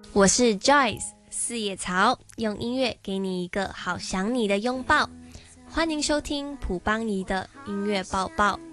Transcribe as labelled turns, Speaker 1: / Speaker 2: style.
Speaker 1: 我是 Joyce 四叶草，用音乐给你一个好想你的拥抱。欢迎收听蒲邦仪的音乐抱抱。